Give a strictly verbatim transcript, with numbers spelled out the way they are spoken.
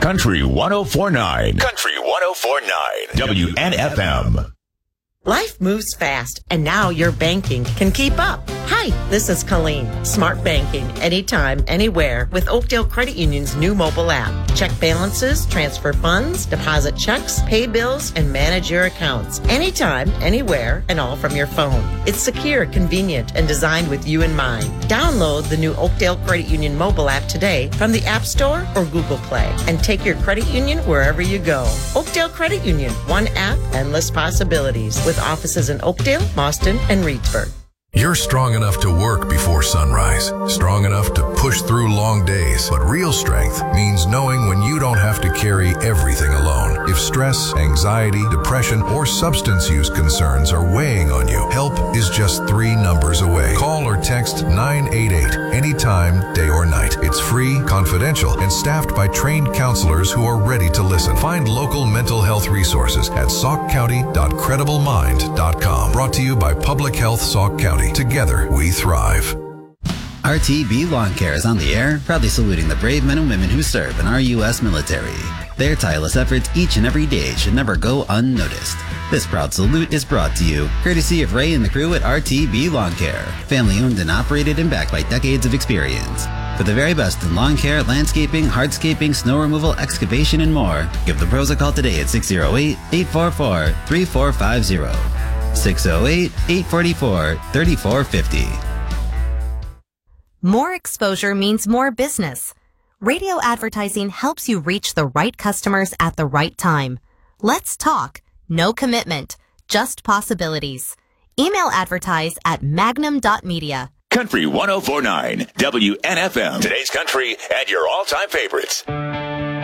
Country one oh four point nine. Country one oh four point nine. W N F M. Life moves fast, and now your banking can keep up. Hi, this is Colleen. Smart banking, anytime, anywhere, with Oakdale Credit Union's new mobile app. Check balances, transfer funds, deposit checks, pay bills, and manage your accounts. Anytime, anywhere, and all from your phone. It's secure, convenient, and designed with you in mind. Download the new Oakdale Credit Union mobile app today from the App Store or Google Play, and take your credit union wherever you go. Oakdale Credit Union, one app, endless possibilities. With offices in Oakdale, Boston, and Reedsburg. You're strong enough to work before sunrise, strong enough to push through long days. But real strength means knowing when you don't have to carry everything alone. If stress, anxiety, depression, or substance use concerns are weighing on you, help is just three numbers away. Call or text nine eight eight anytime, day or night. It's free, confidential, and staffed by trained counselors who are ready to listen. Find local mental health resources at sauk county dot credible mind dot com. Brought to you by Public Health Sauk County. Together, we thrive. R T B Lawn Care is on the air, proudly saluting the brave men and women who serve in our U S military. Their tireless efforts each and every day should never go unnoticed. This proud salute is brought to you, courtesy of Ray and the crew at R T B Lawn Care, family owned and operated and backed by decades of experience. For the very best in lawn care, landscaping, hardscaping, snow removal, excavation, and more, give the pros a call today at six oh eight, eight four four, three four five zero. six oh eight, eight four four, three four five zero. More exposure means more business. Radio advertising helps you reach the right customers at the right time. Let's talk. No commitment. Just possibilities. Email advertise at magnum dot media. Country one oh four point nine. W N F M. Today's country and your all-time favorites.